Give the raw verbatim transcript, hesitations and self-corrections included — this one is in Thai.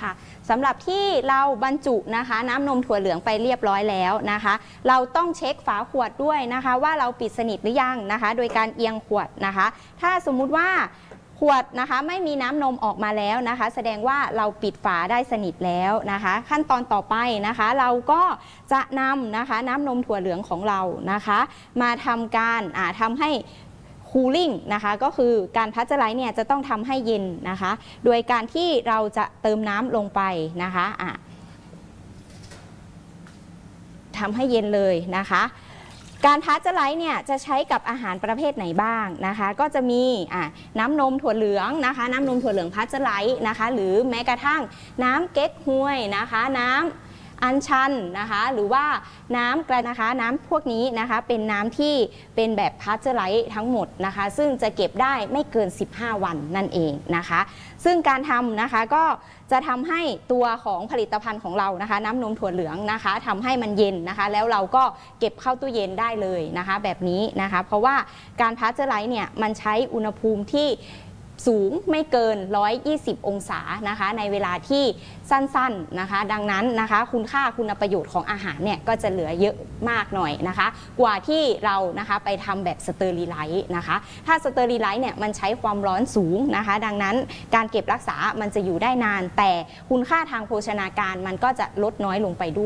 ค่ะสำหรับที่เราบรรจุนะคะน้ำนมถั่วเหลืองไปเรียบร้อยแล้วนะคะเราต้องเช็คฝาขวดด้วยนะคะว่าเราปิดสนิทหรือยังนะคะโดยการเอียงขวดนะคะถ้าสมมุติว่าขวดนะคะไม่มีน้ำนมออกมาแล้วนะคะแสดงว่าเราปิดฝาได้สนิทแล้วนะคะขั้นตอนต่อไปนะคะเราก็จะนำนะคะน้ำนมถั่วเหลืองของเรานะคะมาทำการอ่าทำให้คูลิ่งนะคะก็คือการพัชไลท์เนี่ยจะต้องทำให้เย็นนะคะโดยการที่เราจะเติมน้ำลงไปนะคะอ่ะทำให้เย็นเลยนะคะการพัชไลท์เนี่ยจะใช้กับอาหารประเภทไหนบ้างนะคะก็จะมีอ่ะน้ำนมถั่วเหลืองนะคะน้ำนมถั่วเหลืองพัชไลท์นะคะหรือแม้กระทั่งน้ำเก๊กฮวยนะคะน้ำอัญชันนะคะหรือว่าน้ำกระนะคะน้ำพวกนี้นะคะเป็นน้ำที่เป็นแบบพาสเจอร์ไลท์ทั้งหมดนะคะซึ่งจะเก็บได้ไม่เกินสิบห้าวันนั่นเองนะคะซึ่งการทำนะคะก็จะทำให้ตัวของผลิตภัณฑ์ของเรานะคะน้ำนมถั่วเหลืองนะคะทำให้มันเย็นนะคะแล้วเราก็เก็บเข้าตู้เย็นได้เลยนะคะแบบนี้นะคะเพราะว่าการพาสเจอร์ไลท์เนี่ยมันใช้อุณหภูมิที่สูงไม่เกินหนึ่งร้อยยี่สิบองศานะคะในเวลาที่สั้นๆนะคะดังนั้นนะคะคุณค่าคุณประโยชน์ของอาหารเนี่ยก็จะเหลือเยอะมากหน่อยนะคะกว่าที่เรานะคะไปทำแบบสเตอริไลซ์นะคะถ้าสเตอริไลซ์เนี่ยมันใช้ความร้อนสูงนะคะดังนั้นการเก็บรักษามันจะอยู่ได้นานแต่คุณค่าทางโภชนาการมันก็จะลดน้อยลงไปด้วย